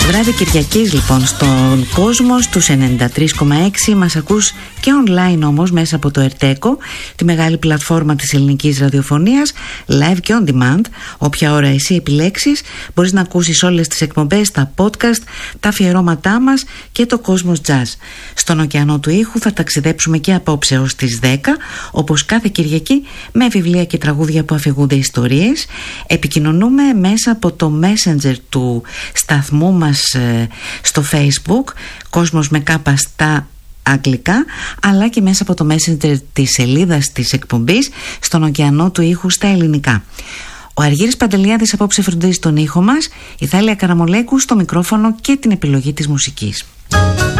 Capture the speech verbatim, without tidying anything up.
Βράδυ Κυριακής λοιπόν στον κόσμο στους ενενήντα τρία κόμμα έξι. Μας ακούς και online όμως μέσα από το Ερτέκο, τη μεγάλη πλατφόρμα της ελληνικής ραδιοφωνίας, live και on demand. Όποια ώρα εσύ επιλέξεις μπορείς να ακούσεις όλες τις εκπομπές, τα podcast, τα αφιερώματά μας και το Κόσμος Jazz. Στον ωκεανό του ήχου θα ταξιδέψουμε και απόψε ως τις δέκα, όπως κάθε Κυριακή, με βιβλία και τραγούδια που αφηγούνται ιστορίες. Επικοινωνούμε μέσα από το Messenger του σταθμού μας στο Facebook, Κόσμος με κάπα στα αγγλικά, αλλά και μέσα από το Messenger της σελίδας της εκπομπής, στον ωκεανό του ήχου στα ελληνικά. Ο Αργύρης Παντελιάδης απόψε φροντίζει τον ήχο μας, η Θάλια Καραμολέκου στο μικρόφωνο και την επιλογή της μουσικής.